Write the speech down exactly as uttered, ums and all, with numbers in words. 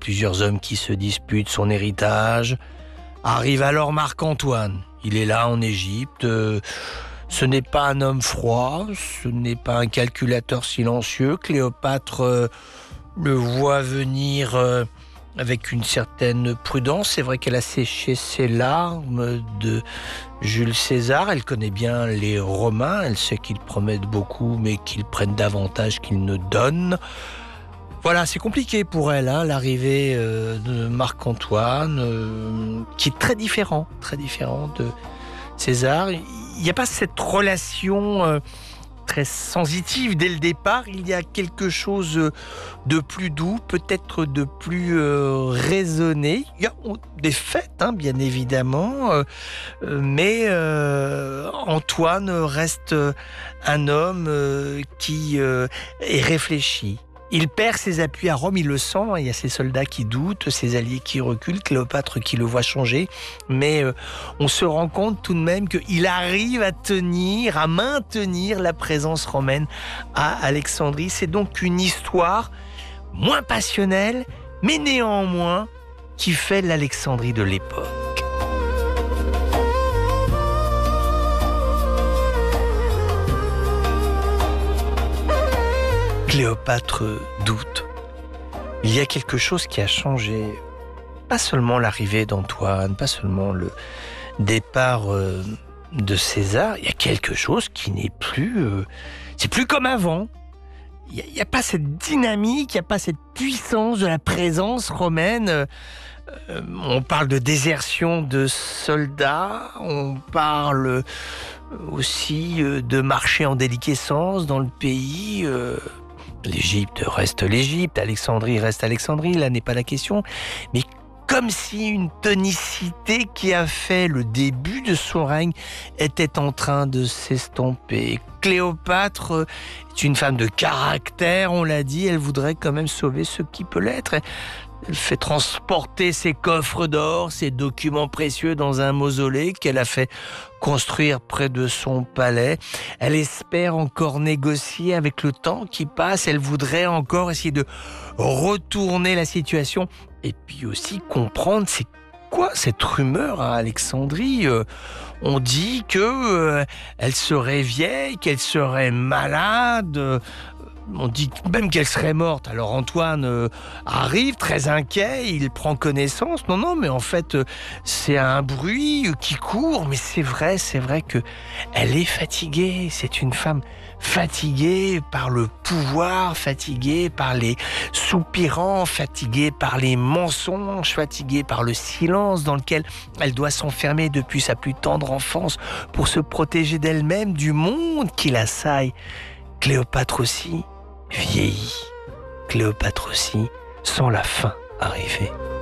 plusieurs hommes qui se disputent son héritage. Arrive alors Marc-Antoine. Il est là en Égypte. Euh, ce n'est pas un homme froid, ce n'est pas un calculateur silencieux. Cléopâtre euh, le voit venir euh, avec une certaine prudence. C'est vrai qu'elle a séché ses larmes de Jules César. Elle connaît bien les Romains. Elle sait qu'ils promettent beaucoup, mais qu'ils prennent davantage qu'ils ne donnent. Voilà, c'est compliqué pour elle, hein, l'arrivée euh, de Marc-Antoine, euh, qui est très différent, très différent de César. Il n'y a pas cette relation euh, très sensitive dès le départ. Il y a quelque chose de plus doux, peut-être de plus euh, raisonné. Il y a des fêtes, hein, bien évidemment, euh, mais euh, Antoine reste un homme euh, qui euh, est réfléchi. Il perd ses appuis à Rome, il le sent, il y a ses soldats qui doutent, ses alliés qui reculent, Cléopâtre qui le voit changer, mais euh, on se rend compte tout de même qu'il arrive à tenir, à maintenir la présence romaine à Alexandrie. C'est donc une histoire moins passionnelle, mais néanmoins qui fait l'Alexandrie de l'époque. Cléopâtre doute. Il y a quelque chose qui a changé. Pas seulement l'arrivée d'Antoine, pas seulement le départ euh, de César. Il y a quelque chose qui n'est plus... Euh, c'est plus comme avant. Il n'y a, a pas cette dynamique, il n'y a pas cette puissance de la présence romaine. Euh, on parle de désertion de soldats, on parle aussi euh, de marché en déliquescence dans le pays... Euh, L'Égypte reste l'Égypte, Alexandrie reste Alexandrie, là n'est pas la question. Mais comme si une tonicité qui a fait le début de son règne était en train de s'estomper. Cléopâtre est une femme de caractère, on l'a dit, elle voudrait quand même sauver ce qui peut l'être. Elle fait transporter ses coffres d'or, ses documents précieux dans un mausolée qu'elle a fait construire près de son palais. Elle espère encore négocier avec le temps qui passe. Elle voudrait encore essayer de retourner la situation et puis aussi comprendre c'est quoi cette rumeur à Alexandrie. Euh, on dit que euh, elle serait vieille, qu'elle serait malade. Euh, On dit même qu'elle serait morte. Alors Antoine euh, arrive très inquiet, il prend connaissance. Non, non, mais en fait, euh, c'est un bruit euh, qui court. Mais c'est vrai, c'est vrai que elle est fatiguée. C'est une femme fatiguée par le pouvoir, fatiguée par les soupirants, fatiguée par les mensonges, fatiguée par le silence dans lequel elle doit s'enfermer depuis sa plus tendre enfance pour se protéger d'elle-même, du monde qui l'assaille. Cléopâtre aussi vieillit. Cléopâtre aussi sent la fin arriver.